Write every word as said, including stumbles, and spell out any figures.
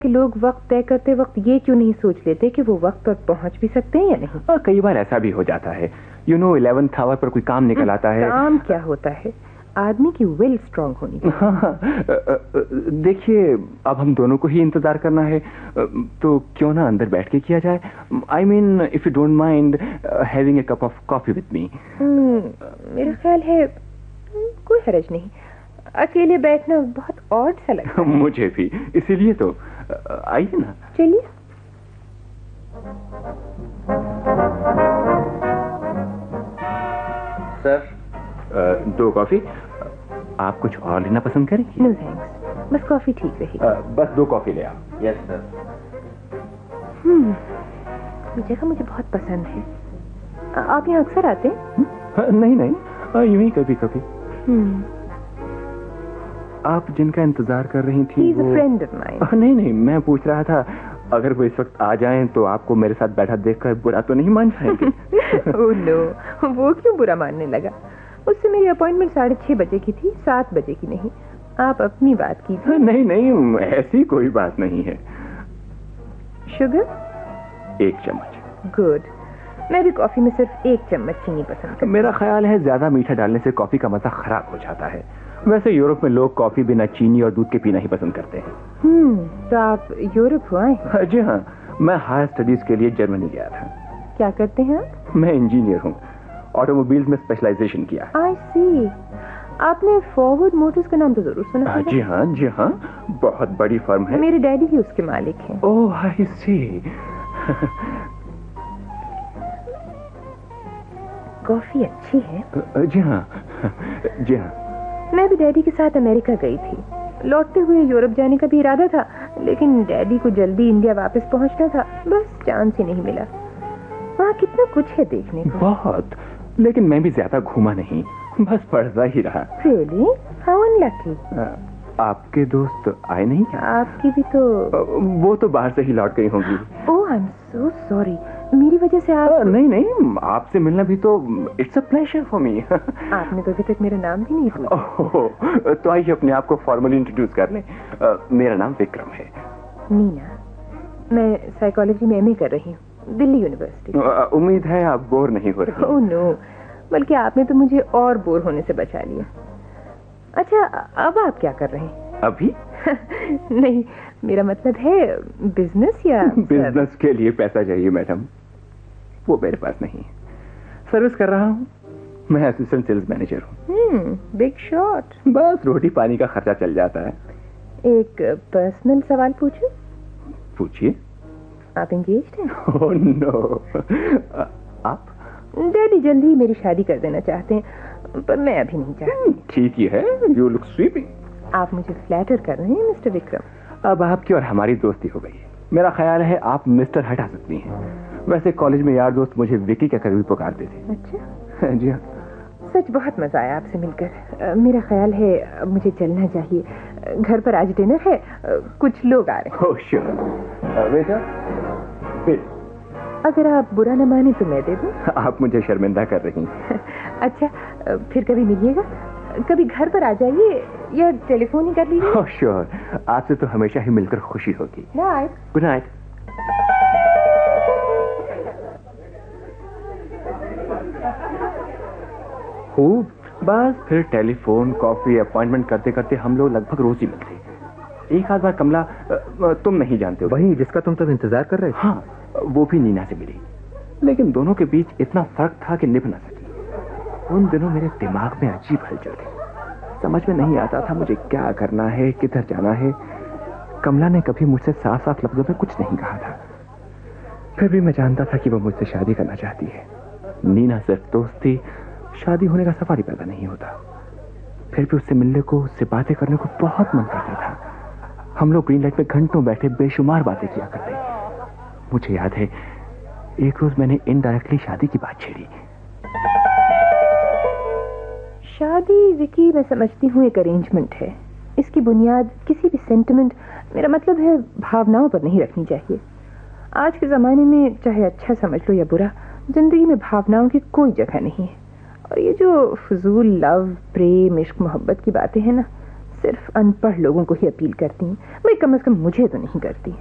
कि लोग वक्त तय करते वक्त ये क्यों नहीं सोच लेते कि वो वक्त पर पहुंच भी सकते हैं या नहीं। और कई बार ऐसा भी हो जाता है, यू नो इलेवेंथ आवर पर कोई काम निकल आता है। काम क्या होता है, आदमी की विल स्ट्रांग होनी चाहिए। देखिए अब हम दोनों को ही इंतजार करना है, तो क्यों ना अंदर बैठ के किया जाए। I mean if you don't mind having a cup of coffee with me. मेरा ख्याल है कोई हर्ज नहीं, अकेले बैठना बहुत ऑड सा लगता है। मुझे भी, इसीलिए तो आइए ना। चलिए। सर दो कॉफी। आप कुछ और लेना पसंद करेंगे? नो थैंक्स, बस कॉफी ठीक रही। बस दो कॉफी ले आओ। Yes sir. हम्म ये जगह मुझे बहुत पसंद है। आप यहाँ अक्सर आते हैं? नहीं नहीं, यूं ही कभी कभी। हम्म आप जिनका इंतजार कर रही थी He's वो... a friend of mine. नहीं नहीं, मैं पूछ रहा था अगर वो इस वक्त आ जाएं तो आपको मेरे साथ बैठा देखकर बुरा तो नहीं मान जाएंगे? ओह नो, वो क्यों बुरा मानने लगा? उससे मेरी अपॉइंटमेंट साढ़े छह बजे की थी, सात बजे की नहीं। आप अपनी बात कीजिए। नहीं नहीं, ऐसी कोई बात नहीं है। शुगर? एक चम्मच। गुड, मैं भी कॉफी में सिर्फ एक चम्मच चीनी पसंद करती हूँ। मेरा ख्याल है ज्यादा मीठा डालने से कॉफी का मजा खराब हो जाता है। वैसे यूरोप में लोग कॉफी बिना चीनी और दूध के पीना ही पसंद करते हैं। हम्म तो आप यूरोप हुए हैं? जी हाँ, मैं हायर स्टडीज के लिए जर्मनी गया था। क्या करते हैं आप? मैं इंजीनियर हूँ, ऑटोमोबाइल्स में स्पेशलाइजेशन किया। आई सी। आपने फॉरवर्ड मोटर्स का नाम तो जरूर सुना है। जी हाँ जी हाँ, बहुत बड़ी फर्म है। मेरे डैडी भी उसके मालिक हैं। ओह आई सी। कॉफी अच्छी है। जी हाँ जी हाँ। मैं भी डैडी के साथ अमेरिका गई थी। लौटते हुए यूरोप जाने का भी इरादा था, लेकिन डैडी को जल्दी इंडिया वापस पहुंचना था, बस चांस ही नहीं मिला। वहाँ कितना कुछ है देखने को। बहुत, लेकिन मैं भी ज्यादा घूमा नहीं, बस पढ़ता ही रहा। Really? How unlucky. आपके दोस्त आए नहीं क्या? आपकी भी तो... वो तो बाहर से ही लौट गई होंगी। Oh, I'm so sorry. मेरी वजह से आप... आ, नहीं नहीं, आपसे मिलना भी तो it's a pleasure for me. आपने तो अभी तक मेरा नाम भी नहीं पूछा। तो आइए अपने आप को फॉर्मली इंट्रोड्यूस कर लें। मेरा नाम विक्रम है। नीना, मैं साइकोलॉजी में एमए कर रही हूँ, दिल्ली यूनिवर्सिटी। उम्मीद है आप बोर नहीं हो रही। ओह नो, बल्कि आपने तो मुझे और बोर होने से बचा लिया। अच्छा, अब आप क्या कर रहे हैं? अभी? नहीं, मेरा मतलब है बिजनेस या... बिजनेस के लिए पैसा चाहिए मैडम, वो मेरे पास नहीं। सर्विस कर रहा हूँ, मैं असिस्टेंट सेल्स मैनेजर हूँ। हम्म बिग शॉट। बस रोटी पानी का खर्चा चल जाता है। एक पर्सनल सवाल पूछूं? पूछिए। आप एंगेज्ड हैं? Oh no. आप? डैडी जल्दी ही मेरी शादी कर देना चाहते हैं, पर मैं अभी नहीं चाहती। ठीक ही है, यू लुक स्वीपिंग। आप मुझे फ्लैटर कर रहे हैं मिस्टर विक्रम। अब आपकी और हमारी दोस्ती हो गई। मेरा ख्याल है आप मिस्टर हटा सकती हैं। वैसे कॉलेज में यार दोस्त मुझे विकी कहकर भी पुकारते थे। अच्छा? जी हाँ। सच बहुत मजा आया आपसे मिलकर। मेरा ख्याल है अब मुझे चलना चाहिए, घर पर आज डिनर है, कुछ लोग आ रहे हैं। Oh sure. वेटर, अगर आप बुरा न माने तो मैं दे दूं। आप मुझे शर्मिंदा कर रही हैं। अच्छा, फिर कभी मिलिएगा, कभी घर पर आ जाइए या टेलीफोन ही कर लीजिए। ओह श्योर, आपसे तो हमेशा ही मिलकर खुशी होगी। नाइट। Good night. खूब, बस फिर टेलीफोन, कॉफी, अपॉइंटमेंट करते करते हम लोग लगभग रोज ही मिलते। एक आध बार कमला, तुम नहीं जानते हो, वही जिसका तुम तब इंतजार कर रहे थे। हाँ, वो भी नीना से मिली, लेकिन दोनों के बीच इतना फर्क था कि निभ ना सकी। उन दिनों मेरे दिमाग में अजीब हलचल थी, समझ में नहीं आता था मुझे क्या करना है, किधर जाना है। कमला ने कभी मुझसे साफ साफ लफ्जों में कुछ नहीं कहा था, फिर भी मैं जानता था कि वो मुझसे शादी करना चाहती है। नीना सिर्फ दोस्त थी, शादी होने का सवाल ही पैदा नहीं होता। फिर भी उससे मिलने को, उससे बातें करने को बहुत मन करता था। हम लोग ग्रीन लाइट में घंटों बैठे बेशुमार बातें किया करते। मुझे याद है एक रोज मैंने इनडायरेक्टली शादी की बात छेड़ी। शादी विकी, मैं समझती हूँ एक अरेंजमेंट है। इसकी बुनियाद किसी भी सेंटिमेंट, मेरा मतलब है भावनाओं पर नहीं रखनी चाहिए। आज के जमाने में चाहे अच्छा समझ लो या बुरा, जिंदगी में भावनाओं की कोई जगह नहीं है। और ये जो फजूल लव, प्रेम, इश्क, मोहब्बत की बातें हैं ना, सिर्फ अनपढ़ लोगों को ही अपील करती हैं, भाई कम से कम मुझे तो नहीं करती।